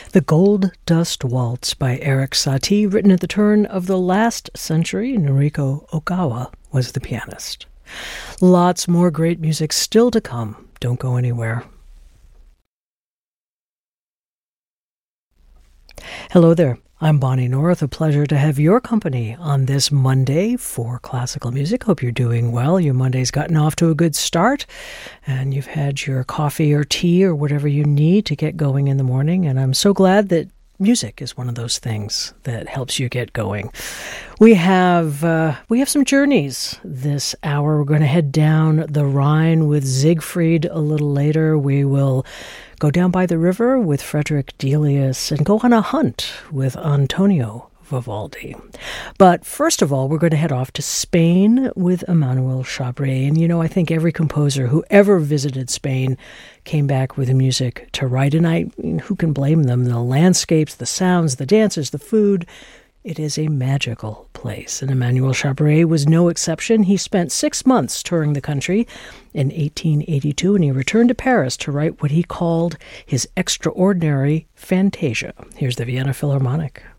The Gold Dust Waltz by Erik Satie, written at the turn of the last century. Noriko Ogawa was the pianist. Lots more great music still to come. Don't go anywhere. Hello there. I'm Bonnie North. A pleasure to have your company on this Monday for classical music. Hope you're doing well. Your Monday's gotten off to a good start, and you've had your coffee or tea or whatever you need to get going in the morning. And I'm so glad that music is one of those things that helps you get going. We have some journeys this hour. We're going to head down the Rhine with Siegfried a little later. We will go down by the river with Frederick Delius and go on a hunt with Antonio Vivaldi. But first of all, we're going to head off to Spain with Emmanuel Chabré. And, you know, I think every composer who ever visited Spain came back with music to write. And who can blame them? The landscapes, the sounds, the dances, the food. It is a magical place, and Emmanuel Chabré was no exception. He spent 6 months touring the country in 1882, and he returned to Paris to write what he called his extraordinary Fantasia. Here's the Vienna Philharmonic.